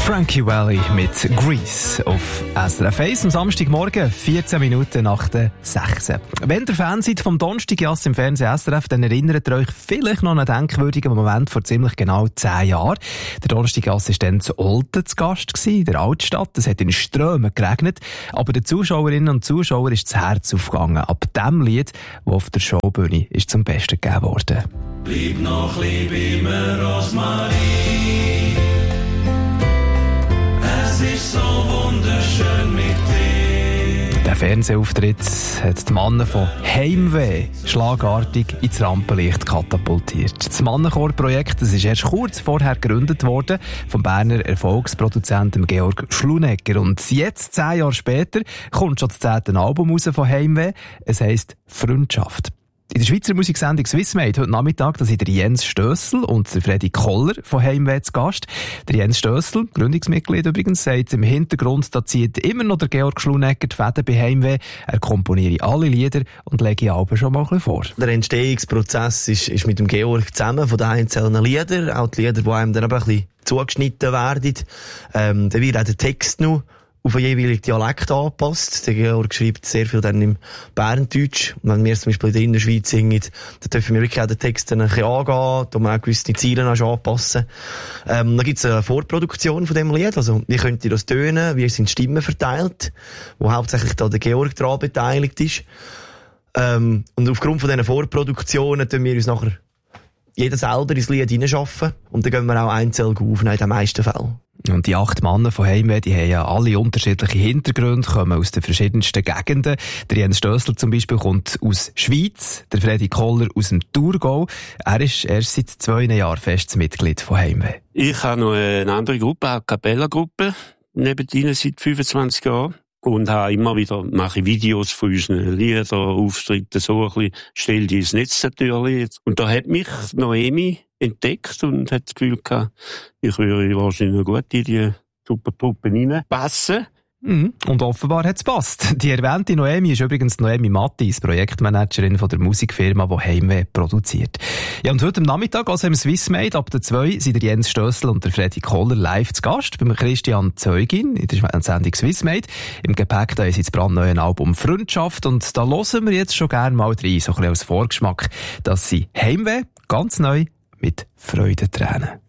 Frankie Valli mit Grease auf SRF 1 am Samstagmorgen, 14 Minuten nach der 6. Wenn ihr Fan seid vom Donnerstagjass im Fernsehen SRF, dann erinnert ihr euch vielleicht noch an einen denkwürdigen Moment vor ziemlich genau 10 Jahren. Der Donnerstagjass war dann zu Olten zu Gast in der Altstadt. Es hat in Strömen geregnet, aber den Zuschauerinnen und Zuschauern ist das Herz aufgegangen. Ab dem Lied, das auf der Showbühne ist zum Besten gegeben wurde. Bleib noch lieb immer, Rosmarie. Es ist so wunderschön mit dir. Der Fernsehauftritt hat die Männer von Heimweh schlagartig ins Rampenlicht katapultiert. Das Mannenchor-Projekt ist erst kurz vorher gegründet worden vom Berner Erfolgsproduzenten Georg Schlunegger. Und jetzt, 10 Jahre später, kommt schon das 10. Album raus von Heimweh. Es heisst «Freundschaft». In der Schweizer Musiksendung Swissmade heute Nachmittag, da sind der Jens Stössel und der Freddy Koller von Heimweh zu Gast. Der Jens Stössel, Gründungsmitglied übrigens, sagt im Hintergrund, da zieht immer noch der Georg Schlunegger die Fäden bei Heimweh. Er komponiere alle Lieder und lege Alben schon mal ein bisschen vor. Der Entstehungsprozess ist mit dem Georg zusammen von den einzelnen Liedern, auch die Lieder, die einem dann aber ein bisschen zugeschnitten werden. Dann wird auch der Text noch auf den jeweiligen Dialekt angepasst. Der Georg schreibt sehr viel dann im Berndeutsch. Wenn wir zum Beispiel in der Schweiz singen, dann dürfen wir wirklich auch den Text dann ein bisschen angehen, da man auch gewisse Ziele anpassen. Dann gibt es eine Vorproduktion von dem Lied. Also, wie könnt ihr das tönen? Wie sind Stimmen verteilt? Wo hauptsächlich da der Georg daran beteiligt ist. Und aufgrund von diesen Vorproduktionen tun wir uns nachher jeder selber ins Lied hineinschaffen. Und dann gehen wir auch einzeln aufnehmen in den meisten Fällen. Und die 8 Männer von Heimweh, die haben ja alle unterschiedliche Hintergründe, kommen aus den verschiedensten Gegenden. Der Jens Stössel zum Beispiel kommt aus Schweiz, der Freddy Koller aus dem Thurgau. Er ist erst seit 2 Jahren festes Mitglied von Heimweh. Ich habe noch eine andere Gruppe, eine A-Cappella-Gruppe, neben ihnen seit 25 Jahren. Und mache Videos von unseren Liedern, Auftritten, so ein bisschen, stelle die ins Netz natürlich. Und da hat mich Noemi entdeckt und hat das Gefühl gehabt, ich würde wahrscheinlich noch gut in die super Truppe reinpassen. Und offenbar hat es gepasst. Die erwähnte Noemi ist übrigens Noemi Mattis, Projektmanagerin von der Musikfirma, die Heimweh produziert. Ja, und heute am Nachmittag, also im Swissmade, ab der 2, sind der Jens Stössel und der Freddy Koller live zu Gast beim Christian Zeugin in der Sendung Swissmade. Im Gepäck da ist das brandneue Album «Freundschaft» und da hören wir jetzt schon gerne mal rein, so ein bisschen als Vorgeschmack, dass sie Heimweh ganz neu mit Freudentränen.